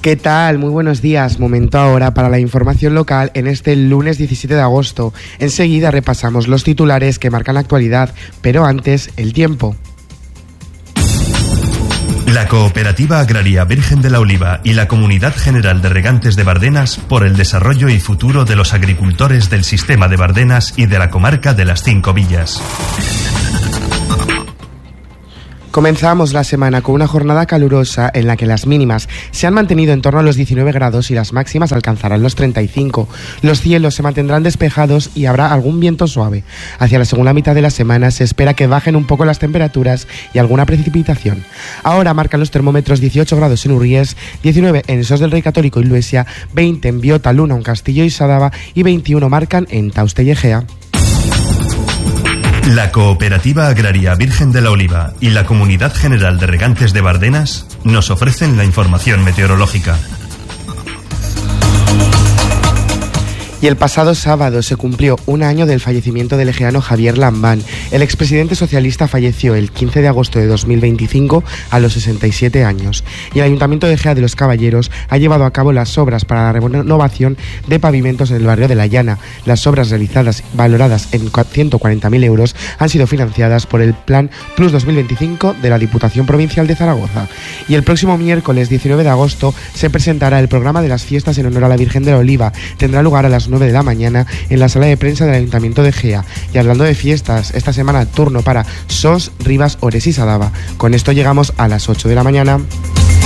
¿Qué tal? Muy buenos días. Momento ahora para la información local en este lunes 17 de agosto. Enseguida repasamos los titulares que marcan la actualidad, pero antes el tiempo. La Cooperativa Agraria Virgen de la Oliva y la Comunidad General de Regantes de Bardenas por el desarrollo y futuro de los agricultores del sistema de Bardenas y de la comarca de las 5 villas. Comenzamos la semana con una jornada calurosa en la que las mínimas se han mantenido en torno a los 19 grados y las máximas alcanzarán los 35. Los cielos se mantendrán despejados y habrá algún viento suave. Hacia la segunda mitad de la semana se espera que bajen un poco las temperaturas y alguna precipitación. Ahora marcan los termómetros 18 grados en Urries, 19 en Sos del Rey Católico y Luesia, 20 en Biota, Luna, Uncastillo y Sadaba y 21 marcan en Tauste y Egea. La Cooperativa Agraria Virgen de la Oliva y la Comunidad General de Regantes de Bardenas nos ofrecen la información meteorológica. Y el pasado sábado se cumplió un año del fallecimiento del egeano Javier Lambán. El expresidente socialista falleció el 15 de agosto de 2025 a los 67 años. Y el Ayuntamiento de Egea de los Caballeros ha llevado a cabo las obras para la renovación de pavimentos en el barrio de La Llana. Las obras realizadas, valoradas en 140.000 euros, han sido financiadas por el Plan Plus 2025 de la Diputación Provincial de Zaragoza. Y el próximo miércoles 19 de agosto se presentará el programa de las fiestas en honor a la Virgen de la Oliva. Tendrá lugar a las 9 de la mañana en la sala de prensa del Ayuntamiento de Egea. Y hablando de fiestas, esta semana turno para Sos, Rivas, Ores y Sadaba. Con esto llegamos a las 8 de la mañana.